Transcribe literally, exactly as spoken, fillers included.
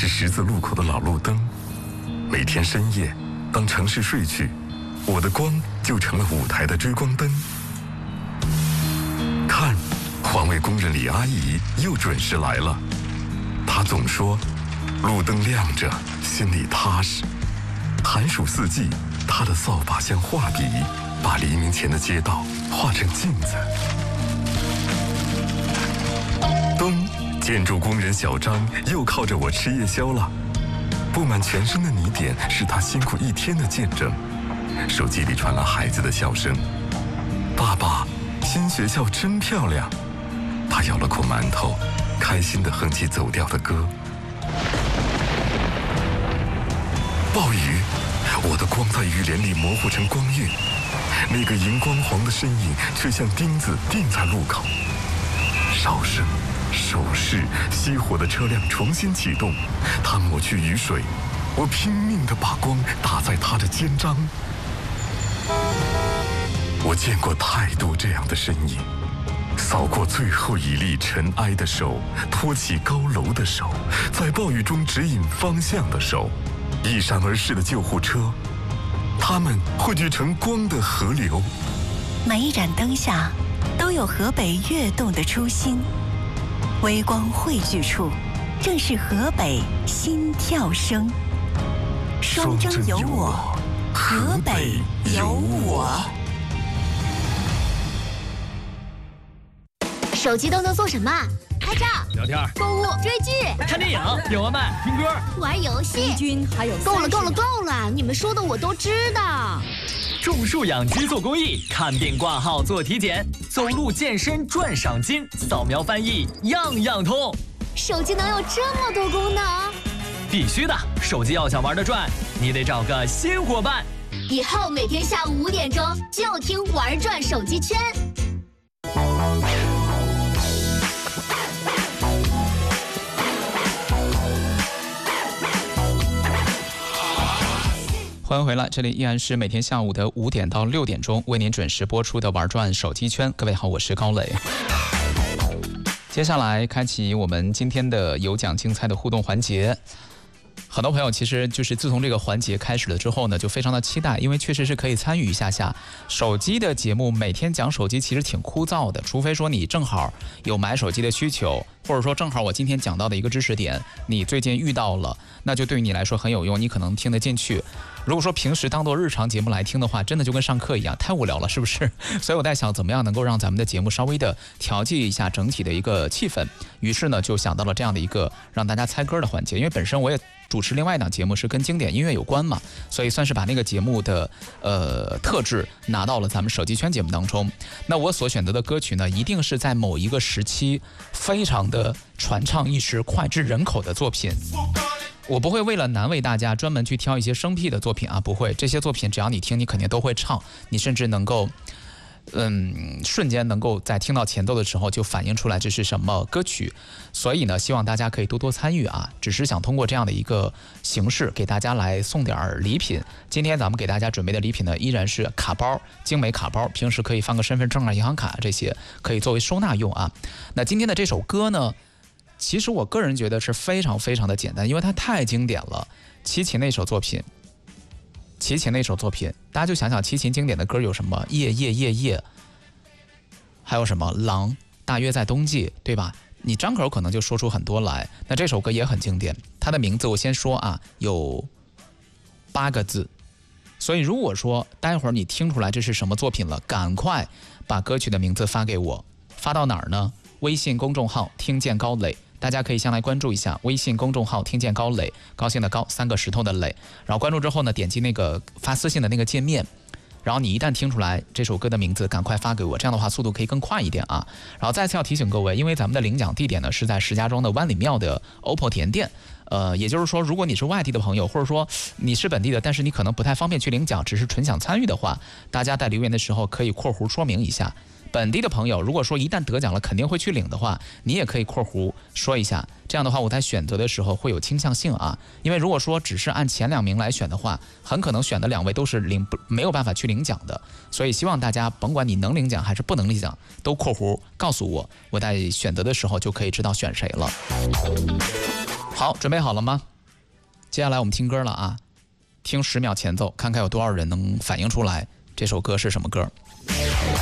是十字路口的老路灯。每天深夜，当城市睡去，我的光就成了舞台的追光灯。看，环卫工人李阿姨又准时来了。她总说，路灯亮着，心里踏实。寒暑四季，她的扫把像画笔，把黎明前的街道画成镜子。冬，建筑工人小张又靠着我吃夜宵了。布满全身的泥点是他辛苦一天的见证。手机里传来孩子的笑声：“爸爸，新学校真漂亮。”他咬了口馒头，开心地哼起走调的歌。暴雨，我的光在雨帘里模糊成光晕，那个荧光黄的身影却像钉子钉在路口。哨声、手势，熄火的车辆重新启动，他抹去雨水，我拼命地把光打在他的肩章。我见过太多这样的身影，扫过最后一粒尘埃的手，托起高楼的手，在暴雨中指引方向的手，一闪而逝的救护车，它们汇聚成光的河流。 每一盏灯下都有河北跃动的初心，微光汇聚处，正是河北心跳声。双征有我，河北有我。 手机都能做什么？拍照、 聊天、 购物、追剧、 看电影、点外卖、听歌、 玩游戏。 君还有够了，够了，够了！你们说的我都知道。 种树养鸡做公益，看病挂号做体检，走路健身赚赏金，扫描翻译样样通。 手机能有这么多功能？ 必须的，手机要想玩得转，你得找个新伙伴。 以后每天下午五点钟就听玩转手机圈。 欢迎回来，这里依然是每天下午的五点到六点钟为您准时播出的玩转手机圈。各位好，我是高磊。接下来开启我们今天的有奖竞猜的互动环节。很多朋友其实就是自从这个环节开始了之后呢，就非常的期待，因为确实是可以参与一下下。手机的节目每天讲手机其实挺枯燥的，除非说你正好有买手机的需求，或者说正好我今天讲到的一个知识点你最近遇到了，那就对于你来说很有用，你可能听得进去。如果说平时当做日常节目来听的话，真的就跟上课一样，太无聊了，是不是？所以我在想怎么样能够让咱们的节目稍微的调剂一下整体的一个气氛，于是呢就想到了这样的一个让大家猜歌的环节。因为本身我也主持另外一档节目是跟经典音乐有关嘛，所以算是把那个节目的呃特质拿到了咱们手机圈节目当中。那我所选择的歌曲呢，一定是在某一个时期非常的传唱一时、脍炙人口的作品。我不会为了难为大家专门去挑一些生僻的作品啊，不会，这些作品只要你听，你肯定都会唱，你甚至能够嗯，瞬间能够在听到前奏的时候就反映出来这是什么歌曲。所以呢，希望大家可以多多参与啊，只是想通过这样的一个形式给大家来送点礼品。今天咱们给大家准备的礼品呢，依然是卡包，精美卡包，平时可以放个身份证啊、银行卡这些，可以作为收纳用啊。那今天的这首歌呢，其实我个人觉得是非常非常的简单，因为它太经典了。齐秦那首作品，齐秦那首作品，大家就想想齐秦经典的歌有什么？夜夜夜夜，还有什么狼？大约在冬季，对吧？你张口可能就说出很多来。那这首歌也很经典，它的名字我先说啊，有八个字。所以如果说待会儿你听出来这是什么作品了，赶快把歌曲的名字发给我，发到哪儿呢？微信公众号听见高磊，大家可以先来关注一下微信公众号听见高磊，高兴的高，三个石头的磊。然后关注之后呢，点击那个发私信的那个界面，然后你一旦听出来这首歌的名字，赶快发给我，这样的话速度可以更快一点啊。然后再次要提醒各位，因为咱们的领奖地点呢是在石家庄的万里庙的 O P P O 甜店。呃，也就是说，如果你是外地的朋友，或者说你是本地的，但是你可能不太方便去领奖，只是纯想参与的话，大家在留言的时候可以括弧说明一下。本地的朋友，如果说一旦得奖了肯定会去领的话，你也可以括弧说一下，这样的话我在选择的时候会有倾向性啊。因为如果说只是按前两名来选的话，很可能选的两位都是领没有办法去领奖的，所以希望大家甭管你能领奖还是不能领奖，都括弧告诉我，我在选择的时候就可以知道选谁了。好，准备好了吗？ 接下来我们听歌了啊，听十秒前奏，看看有多少人能反应出来这首歌是什么歌。